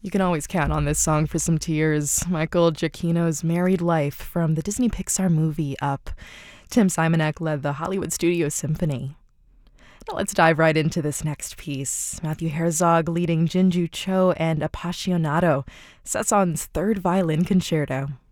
You can always count on this song for some tears. Michael Giacchino's Married Life from the Disney Pixar movie Up. Tim Simonek led the Hollywood Studio Symphony. Now let's dive right into this next piece. Matthew Herzog leading Jinju Cho and Appassionato, Cezanne's third violin concerto.